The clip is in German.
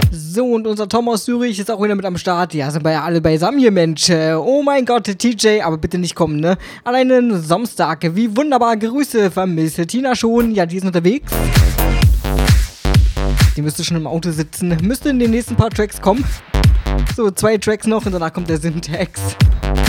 So, und unser Tom aus Zürich ist auch wieder mit am Start. Ja, sind wir ja alle beisammen hier, Mensch. Oh mein Gott, TJ, aber bitte nicht kommen, ne? Alleine Samstag, wie wunderbar. Grüße, vermisse Tina schon. Ja, die ist unterwegs. Die müsste schon im Auto sitzen. Müsste in den nächsten paar Tracks kommen. So, 2 Tracks noch und danach kommt der Syntax.